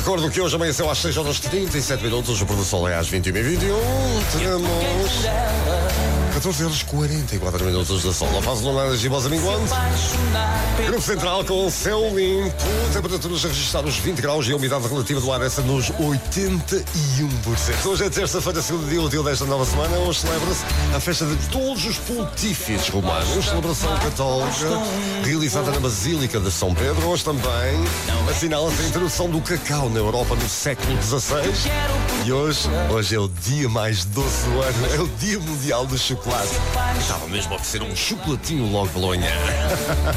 recordo que hoje amanheceu às 6h37, o pôr do sol é às 21h21. Temos 14h44 da sol. Não faz lunar gibosa minguante. Grupo Central com céu limpo. Temperaturas a registrar os 20 graus e a umidade relativa do ar essa nos 81%. Hoje é terça-feira, segundo dia útil desta nova semana. Hoje celebra-se a festa de todos os pontífices romanos. Celebração católica realizada na Basílica de São Pedro. Hoje também assinala-se a introdução do cacau na Europa no século XVI. E hoje é o dia mais doce do ano. É o Dia Mundial do Chocolate. Estava mesmo a oferecer um chocolatinho logo pela manhã.